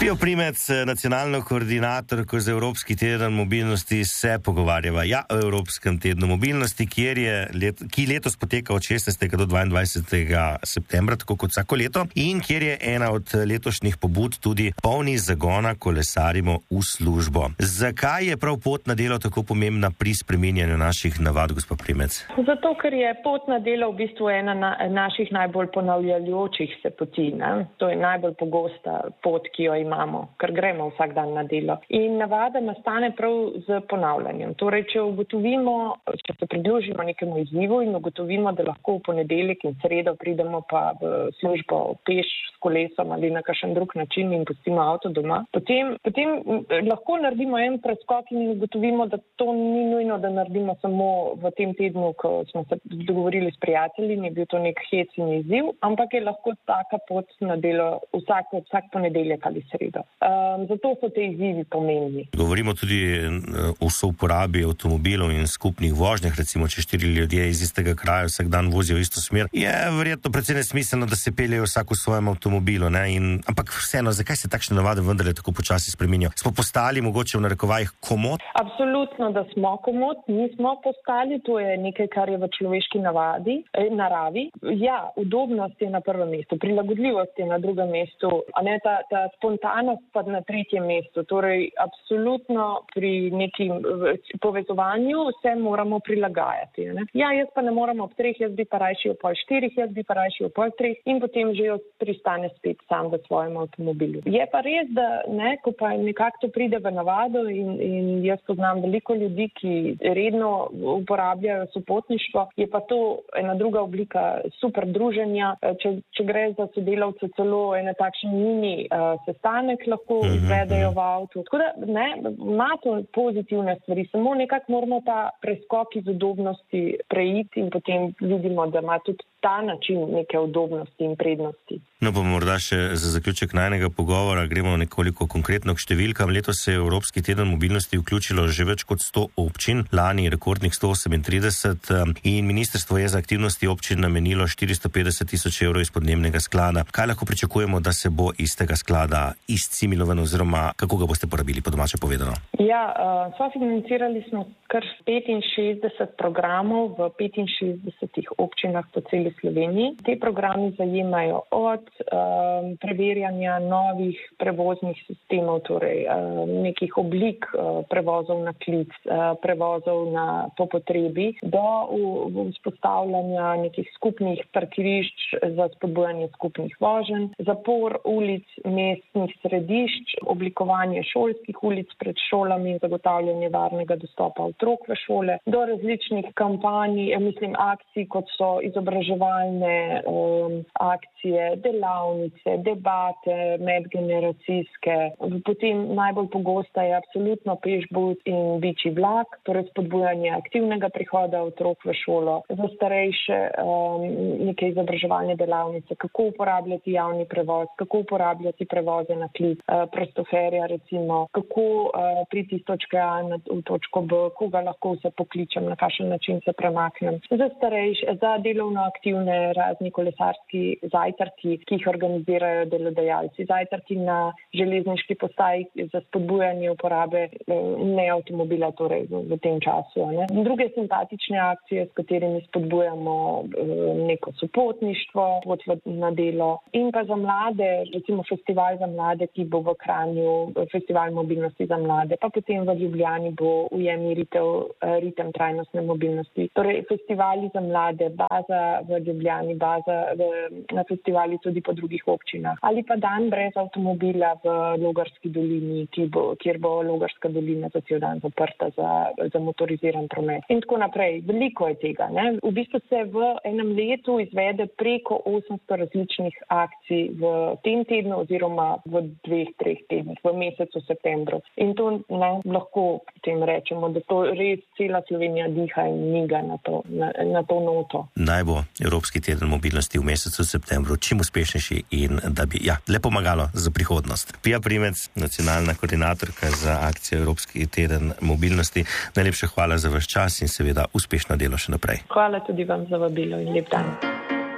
Pia Primec, nacionalno koordinatorko za Evropski teden mobilnosti, se pogovarjava o Evropskem tednu mobilnosti, ki letos poteka od 16. do 22. septembra, tako kot vsako leto, in kjer je ena od letošnjih pobud tudi polni zagona kolesarimo v službo. Zakaj je prav pot na delo tako pomembna pri spreminjanju naših navad, gospod Primec? Zato, ker je pot na delo v bistvu ena naših najbolj ponavljajočih se poti. Ne? To je najbolj pogosta pot, ki jo imamo, ker gremo vsak dan na delo. In navada nastane prav z ponavljanjem. Torej, če se pridružimo nekemu izzivu in ugotovimo, da lahko v ponedeljek in sredo pridemo pa v službo peš s kolesom ali na kakšen drug način in pustimo avto doma, potem lahko naredimo en preskok in ugotovimo, da to ni nujno, da naredimo samo v tem tednu, ko smo se dogovorili s prijatelji, je bil to nek hecin izziv, ampak je lahko taka pot na delo vsak ponedeljek ali sredo. Zato so te izzivi pomembni. Govorimo tudi o souporabi avtomobilov in skupnih vožnjah, recimo, če 4 ljudje iz istega kraja vsak dan vozijo v isto smer, je verjetno precej nesmiselno, da se peljejo vsak v svojem avtomobilu, ne? Ampak vseeno, zakaj se takšne navade vendarle tako počasi spreminjajo? Smo postali mogoče v narekovajih komot? Absolutno, da smo komot, nismo postali, to je nekaj, kar je v človeški naravi. Ja, udobnost je na prvem mestu, prilagodljivost je na drugem mestu, a ne ta spontanost pa na tretjem mestu. Torej, absolutno pri nekim povezovanju se moramo prilagajati. Ne? Ja, jaz pa ne moram ob 3, jaz bi pa rajši ob 3:30, jaz bi pa rajši ob 2:30 in potem že pristane spet sam v svojem avtomobilu. Je pa res, da ko pa nekako to pride v navado in jaz poznam veliko ljudi, ki redno uporabljajo sopotništvo, je pa to ena druga oblika super druženja. Če gre za sodelavce, celo ene takšen mini sestanek lahko izvedejo v avtu. Tako da ima to pozitivne stvari, samo nekako moramo ta preskok iz udobnosti preiti in potem vidimo, da ima tudi ta način neke udobnosti in prednosti. No, pa morda še za zaključek najnega pogovora gremo nekoliko konkretno k številkam. Letos se je Evropski teden mobilnosti vključilo že več kot 100 občin, lani rekordnih 138 in ministrstvo je za aktivnosti občin namenilo 450 tisoč evrov iz podnebnega sklada. Kaj lahko pričakujemo, da se bo iz tega sklada izcimilo ven, oziroma kako ga boste porabili, po domače povedano? Ja, sofinancirali smo kar 65 programov v 65 občinah po celi Sloveniji. Te programi zajemajo od preverjanja novih prevoznih sistemov, torej nekih oblik prevozov na klic, prevozov po potrebi, do vzpostavljanja nekih skupnih parkirišč za spodbujanje skupnih voženj, zapor ulic mestnih središč, oblikovanje šolskih ulic pred šolami in zagotavljanje varnega dostopa otrok v šole, do različnih kampanj, akcij, kot so izobraževalne akcije, delavnice, debate medgeneracijske. Potem najbolj pogosta je absolutno pešbus in biči vlak, torej spodbujanje aktivnega prihoda otrok v šolo. Za starejše neke izobraževalne delavnice, kako uporabljati javni prevoz, kako uporabljati prevoze na klic, prostoferja recimo, kako priti iz točke A v točko B, koga lahko se pokličem, na kakšen način se premaknem. Za starejše, za delovno aktivne razni kolesarski zajtrki, ki jih organizirajo delodajalci, zajtrki na železniški postaji za spodbujanje uporabe avtomobila, torej v tem času. Druge simpatične akcije, s katerimi spodbujamo neko sopotništvo, pot na delo. In pa za mlade, recimo festival za mlade, ki bo v Kranju, festival mobilnosti za mlade, pa potem v Ljubljani bo ujemi ritem trajnostne mobilnosti. Torej festivali za mlade, baza v Ljubljani, baza na festivali tudi po drugih občinah. Ali pa dan brez avtomobila v Logarski dolini, kjer bo Logarska dolina za cel dan zaprta za motoriziran promet. In tako naprej. Veliko je tega. V bistvu se v enem letu izvede preko 800 različnih akcij v tem tednu oziroma v 2-3 tednih, v mesecu septembru. In to lahko potem rečemo, da to res cela Slovenija diha in miga na to noto. Naj bo Evropski teden mobilnosti v mesecu septembru čim uspešnejši in da bi le pomagalo za prihodnost. Pia Primec, nacionalna koordinatorka za akcijo Evropski teden mobilnosti. Najlepša hvala za vaš čas in seveda uspešno delo še naprej. Hvala tudi vam za vabilo in lep dan.